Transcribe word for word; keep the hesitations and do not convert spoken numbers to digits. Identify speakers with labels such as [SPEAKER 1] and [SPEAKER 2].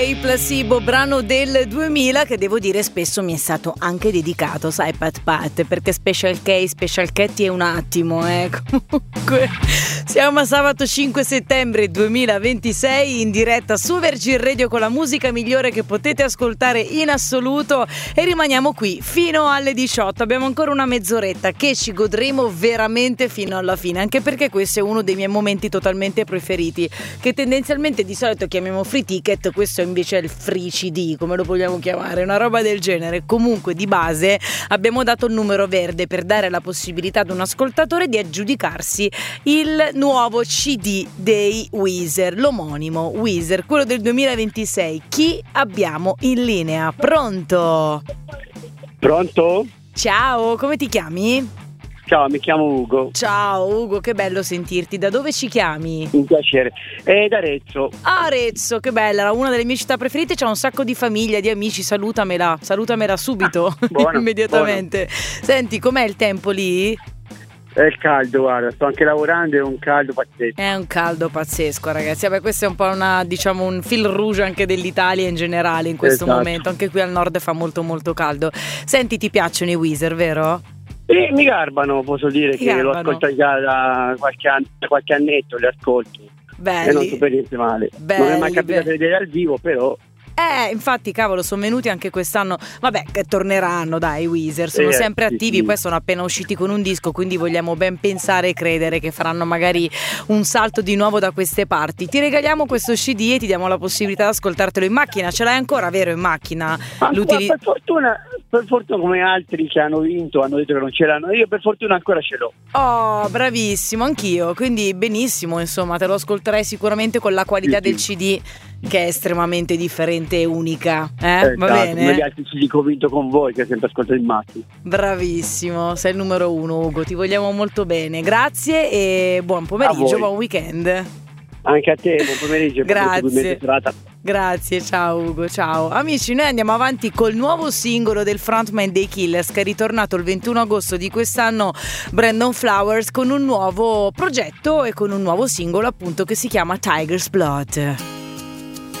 [SPEAKER 1] Il Placebo, brano del duemila che devo dire spesso mi è stato anche dedicato, sai Pat Pat, perché Special K, Special Cat è un attimo, eh. Comunque siamo a sabato cinque settembre duemilaventisei in diretta su Virgin Radio con la musica migliore che potete ascoltare in assoluto e rimaniamo qui fino alle diciotto. Abbiamo ancora una mezz'oretta che ci godremo veramente fino alla fine, anche perché questo è uno dei miei momenti totalmente preferiti, che tendenzialmente di solito chiamiamo free ticket, questo è invece è il free C D, come lo vogliamo chiamare, una roba del genere. Comunque di base abbiamo dato il numero verde per dare la possibilità ad un ascoltatore di aggiudicarsi il nuovo C D dei Weezer, l'omonimo Weezer, quello del duemilaventisei. Chi abbiamo in linea? Pronto?
[SPEAKER 2] Pronto?
[SPEAKER 1] Ciao, come ti chiami?
[SPEAKER 2] Ciao, mi chiamo Ugo.
[SPEAKER 1] Ciao Ugo, che bello sentirti. Da dove ci chiami?
[SPEAKER 2] Un piacere. È da Arezzo.
[SPEAKER 1] Arezzo, che bella, una delle mie città preferite, c'ha un sacco di famiglia, di amici, salutamela, salutamela subito,
[SPEAKER 2] ah, buono,
[SPEAKER 1] immediatamente. Buono. Senti, com'è il tempo lì?
[SPEAKER 2] È il caldo, guarda, sto anche lavorando, è un caldo pazzesco.
[SPEAKER 1] È un caldo pazzesco, ragazzi. Vabbè, questo è un po' una, diciamo, un fil rouge anche dell'Italia in generale in questo
[SPEAKER 2] esatto.
[SPEAKER 1] momento. Anche qui al nord fa molto molto caldo. Senti, ti piacciono i Weezer, vero?
[SPEAKER 2] Sì, mi garbano, posso dire
[SPEAKER 1] Ti
[SPEAKER 2] che
[SPEAKER 1] garbano.
[SPEAKER 2] L'ho ascoltato già da qualche anno, da qualche annetto, li ascolto.
[SPEAKER 1] Belli.
[SPEAKER 2] E non so per niente male.
[SPEAKER 1] Belli,
[SPEAKER 2] non è mai capitato di vedere dal vivo, però.
[SPEAKER 1] Eh, infatti, cavolo, sono venuti anche quest'anno. Vabbè, che torneranno, dai, i Weezer sono
[SPEAKER 2] eh,
[SPEAKER 1] sempre
[SPEAKER 2] sì,
[SPEAKER 1] attivi,
[SPEAKER 2] sì.
[SPEAKER 1] Poi sono appena usciti con un disco, quindi vogliamo ben pensare e credere che faranno magari un salto di nuovo da queste parti. Ti regaliamo questo C D e ti diamo la possibilità di ascoltartelo in macchina. Ce l'hai ancora, vero, in macchina?
[SPEAKER 2] Ma
[SPEAKER 1] L'utili-
[SPEAKER 2] per fortuna, per fortuna come altri che hanno vinto hanno detto che non ce l'hanno, io per fortuna ancora ce l'ho.
[SPEAKER 1] Oh, bravissimo, anch'io, quindi benissimo, insomma, te lo ascolterai sicuramente con la qualità
[SPEAKER 2] sì,
[SPEAKER 1] del
[SPEAKER 2] sì.
[SPEAKER 1] C D che è estremamente differente e unica, eh?
[SPEAKER 2] Eh,
[SPEAKER 1] Va
[SPEAKER 2] esatto,
[SPEAKER 1] bene?
[SPEAKER 2] come gli altri ci dico, ho vinto con voi che sempre ascoltato in macchina.
[SPEAKER 1] Bravissimo, sei il numero uno, Ugo, ti vogliamo molto bene. Grazie e buon pomeriggio, buon weekend.
[SPEAKER 2] Anche a te, buon pomeriggio.
[SPEAKER 1] Grazie. Grazie, ciao Ugo, ciao. Amici, noi andiamo avanti col nuovo singolo del frontman dei Killers, che è ritornato il ventuno agosto di quest'anno, Brandon Flowers, con un nuovo progetto e con un nuovo singolo appunto che si chiama Tiger's Blood.